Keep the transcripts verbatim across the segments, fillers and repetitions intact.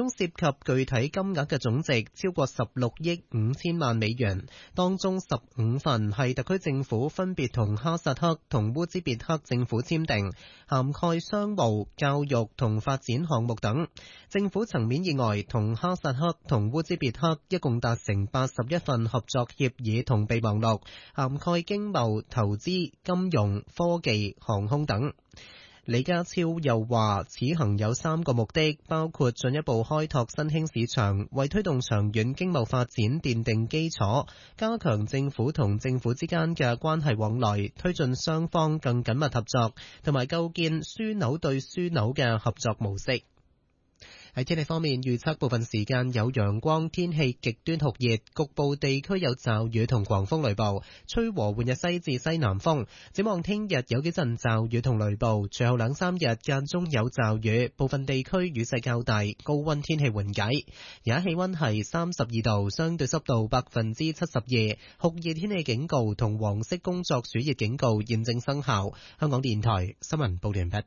中涉及具體金額嘅總值超過十六億五千萬美元，當中十五份係特區政府分別同哈薩克同烏茲別克政府簽訂，涵蓋商務、教育同發展項目等。政府層面以外，同哈薩克同烏茲別克一共達成八十一份合作協議同備忘錄，涵蓋經貿、投資、金融、科技、航空等。李家超又話，此行有三個目的，包括進一步開拓新興市場，為推動長遠經貿發展奠定基礎，加強政府同政府之間嘅關係往來，推進雙方更緊密合作，同埋構建樞紐對樞紐嘅合作模式。喺天氣方面，預測部分時間有陽光，天氣極端酷熱，局部地區有驟雨同狂風雷暴，吹和緩嘅西至西南風。展望聽日有幾陣驟雨同雷暴，隨後兩三日間中有驟雨，部分地區雨勢較大，高溫天氣緩解。而家氣溫係三十二度，相對濕度百分之七十二，酷熱天氣警告同黃色工作暑熱警告現正生效。香港電台新聞報完畢。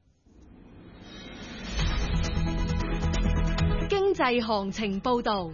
經濟行情報道。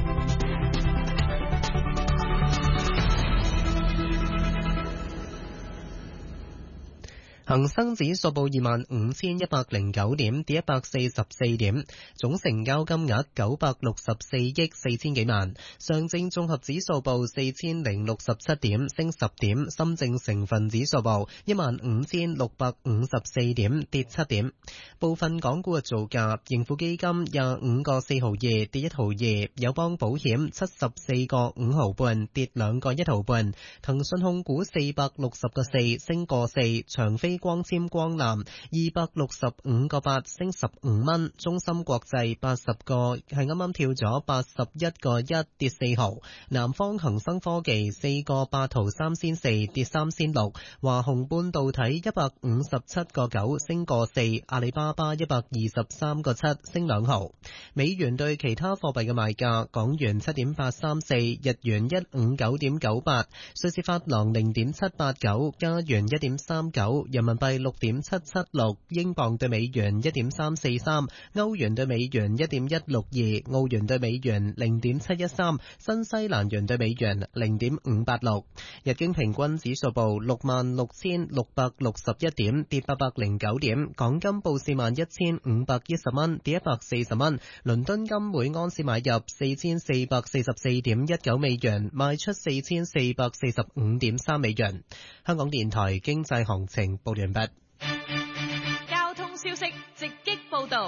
恒生指數報二萬五千一百零九點，跌一百四十四點，總成交金額九百六十四億四千幾萬。上證綜合指數報四千零六十七點，升十點。深證成分指數報一萬五千六百五十四點，跌七點。部分港股嘅造價：盈富基金廿五個四毫二，跌一毫二；友邦保險七十四個五毫半，跌兩個一毫半；騰訊控股四百六十個四，升個四；長飛光纖光纜二百六十五個八，升十五蚊；中芯國際八十個係啱啱跳咗八十一個一，跌四毫；南方恒生科技四個八毫三仙四，跌三仙六；華虹半導體一百五十七個九，升個四；阿里巴巴一百二十三個七，升兩毫。美元對其他貨幣嘅賣價：港元七點八三四，日元一五九點九八，瑞士法郎零點七八九，加元一點三九，人民幣六點七七六，英鎊對美元一點三四三，歐元對美元一點一六二，澳元對美元零點七一三，新西蘭元對美元零點五八六。日經平均指數報六萬六千六百六十一點，跌八百零九點。港金報四萬一千五百一十蚊，跌一百四十蚊。倫敦金每安士買入四千四百四十四點一九美元，賣出四千四百四十五點三美元。香港電台經濟行情報完畢。 交通消息直擊報道。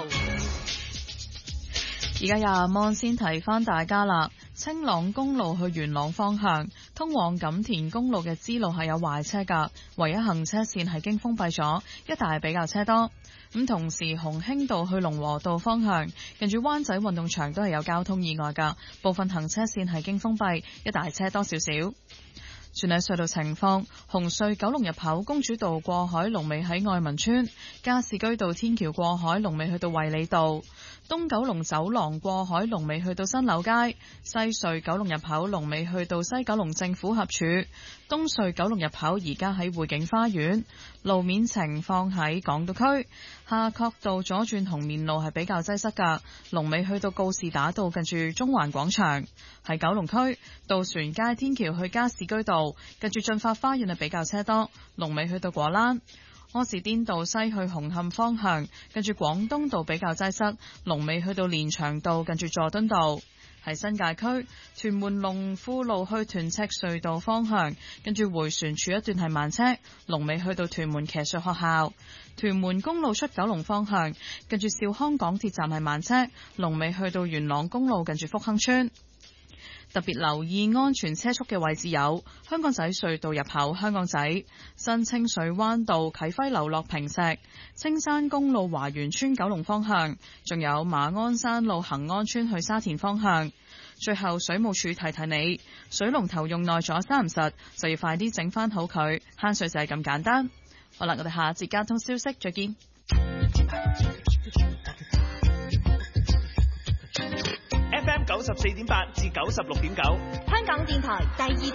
而家廿蚊先提翻大家啦，青朗公路去元朗方向，通往錦田公路嘅支路係有壞車噶，唯一行車線係經封閉咗，一帶比較車多。咁同時鴻興道去龍和道方向，近住灣仔運動場都係有交通意外噶，部分行車線係經封閉，一帶車多少少。全體隧道情況：紅隧九龍入口公主道過海龍尾喺愛民村，加士居道天橋過海龍尾去到衛理道，東九龍走廊過海龍尾去到新柳街，西隧九龍入口龍尾去到西九龍政府合署，東隧九龍入口而家喺匯景花園。路面情況喺港島區夏慤道左轉紅棉路係比較擠塞噶，龍尾去到告士打道近住中環廣場。喺九龍區渡船街天橋去加士居道近住駿發花園係比較車多，龍尾去到果欄。柯士甸道西去紅磡方向近住廣東道比較擠塞，龍尾去到連翔道近住佐敦道。喺新界區屯門龍富路去屯赤隧道方向跟住迴旋處一段係慢車，龍尾去到屯門騎術學校。屯門公路出九龍方向跟住兆康港鐵站係慢車，龍尾去到元朗公路近住福亨村。特別留意安全車速嘅位置有香港仔隧道入口香港仔、新清水灣道啟輝樓落坪石、青山公路華園村九龍方向，仲有馬鞍山路恒安村去沙田方向。最後水務署提提你，水龍頭用耐咗閂唔實，就要快啲整翻好佢，慳水就係咁簡單。好啦，我哋下一節交通消息再見。 F M 九十四點八至九十六點九， 香港電台第二